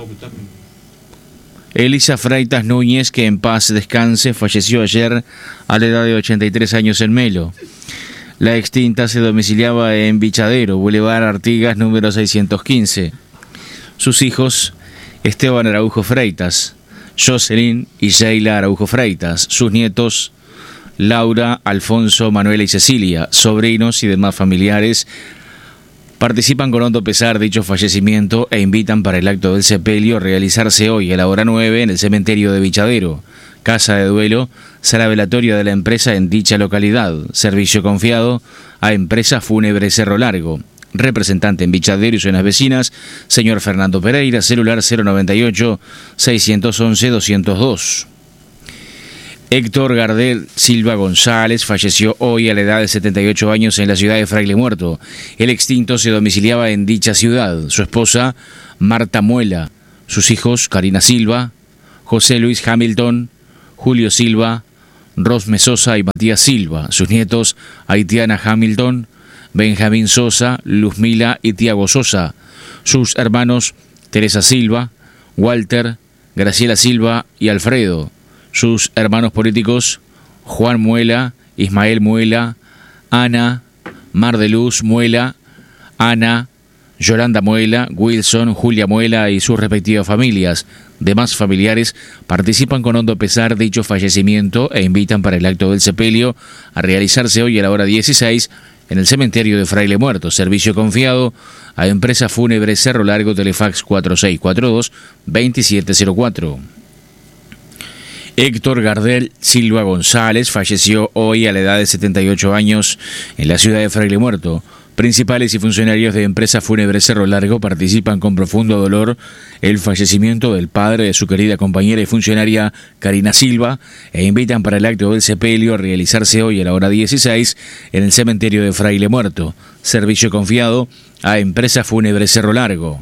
Elisa Freitas Núñez, que en paz descanse, falleció ayer a la edad de 83 años en Melo. La extinta se domiciliaba en Bichadero, Boulevard Artigas, número 615. Sus hijos, Esteban Araujo Freitas, Jocelyn y Sheila Araujo Freitas. Sus nietos, Laura, Alfonso, Manuela y Cecilia. Sobrinos y demás familiares participan con hondo pesar de dicho fallecimiento e invitan para el acto del sepelio realizarse hoy a la hora 9 en el cementerio de Bichadero. Casa de duelo, sala velatoria de la empresa en dicha localidad. Servicio confiado a Empresa Fúnebre Cerro Largo. Representante en Bichadero y zonas vecinas, señor Fernando Pereira, celular 098-611-202. Héctor Gardel Silva González falleció hoy a la edad de 78 años en la ciudad de Fraile Muerto. El extinto se domiciliaba en dicha ciudad. Su esposa, Marta Muela. Sus hijos, Karina Silva, José Luis Hamilton, Julio Silva, Rosme Sosa y Matías Silva. Sus nietos, Haitiana Hamilton, Benjamín Sosa, Luzmila y Tiago Sosa. Sus hermanos, Teresa Silva, Walter, Graciela Silva y Alfredo. Sus hermanos políticos, Juan Muela, Ismael Muela, Ana, Mar de Luz Muela, Ana, Yolanda Muela, Wilson, Julia Muela y sus respectivas familias. Demás familiares participan con hondo pesar de dicho fallecimiento e invitan para el acto del sepelio a realizarse hoy a la hora 16 en el cementerio de Fraile Muerto. Servicio confiado a Empresa Fúnebre Cerro Largo, Telefax 4642-2704. Héctor Gardel Silva González falleció hoy a la edad de 78 años en la ciudad de Fraile Muerto. Principales y funcionarios de Empresa Fúnebre Cerro Largo participan con profundo dolor el fallecimiento del padre de su querida compañera y funcionaria Karina Silva e invitan para el acto del sepelio a realizarse hoy a la hora 16 en el cementerio de Fraile Muerto. Servicio confiado a Empresa Fúnebre Cerro Largo.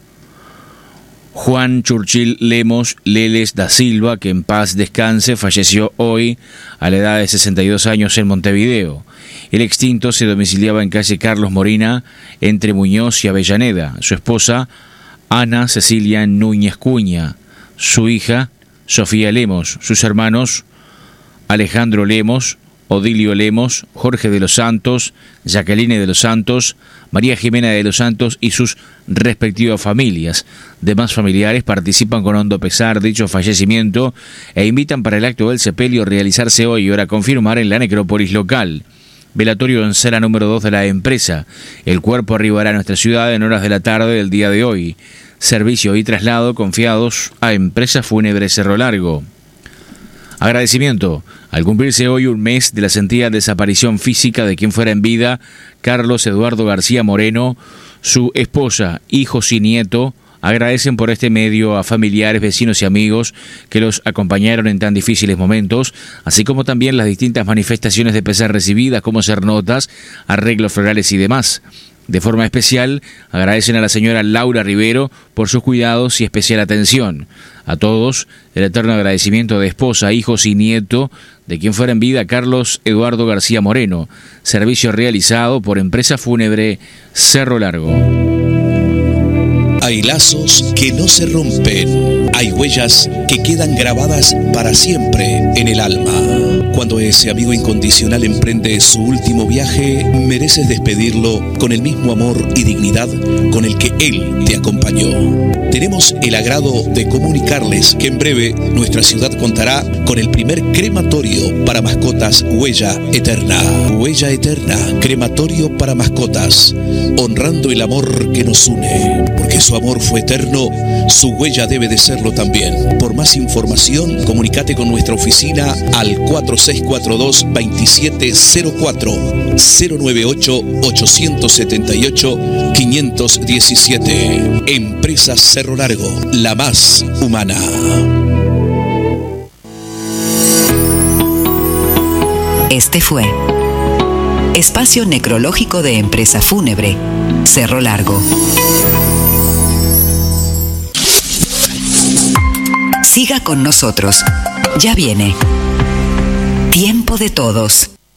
Juan Churchill Lemos Leles da Silva, que en paz descanse, falleció hoy a la edad de 62 años en Montevideo. El extinto se domiciliaba en calle Carlos Morina, entre Muñoz y Avellaneda. Su esposa, Ana Cecilia Núñez Cuña. Su hija, Sofía Lemos. Sus hermanos, Alejandro Lemos, Odilio Lemos, Jorge de los Santos, Jacqueline de los Santos, María Jimena de los Santos y sus respectivas familias. Demás familiares participan con hondo pesar de dicho fallecimiento e invitan para el acto del sepelio realizarse hoy y hora confirmar en la necrópolis local. Velatorio en sala número 2 de la empresa. El cuerpo arribará a nuestra ciudad en horas de la tarde del día de hoy. Servicio y traslado confiados a Empresa Fúnebre Cerro Largo. Agradecimiento al cumplirse hoy un mes de la sentida desaparición física de quien fuera en vida Carlos Eduardo García Moreno, su esposa, hijos y nieto. Agradecen por este medio a familiares, vecinos y amigos que los acompañaron en tan difíciles momentos, así como también las distintas manifestaciones de pesar recibidas, como ser notas, arreglos florales y demás. De forma especial, agradecen a la señora Laura Rivero por sus cuidados y especial atención. A todos, el eterno agradecimiento de esposa, hijos y nieto de quien fuera en vida Carlos Eduardo García Moreno. Servicio realizado por Empresa Fúnebre Cerro Largo. Hay lazos que no se rompen. Hay huellas que quedan grabadas para siempre en el alma. Cuando ese amigo incondicional emprende su último viaje, mereces despedirlo con el mismo amor y dignidad con el que él te acompañó. Tenemos el agrado de comunicarles que en breve nuestra ciudad contará con el primer crematorio para mascotas Huella Eterna. Huella Eterna, crematorio para mascotas, honrando el amor que nos une. Porque su amor fue eterno, su huella debe de serlo también. Por más información, comunícate con nuestra oficina al 4642-2704 098-878-517. Empresa Cerro Largo, la más humana. Este fue Espacio Necrológico de Empresa Fúnebre Cerro Largo. Siga con nosotros. Ya viene Tiempo de Todos.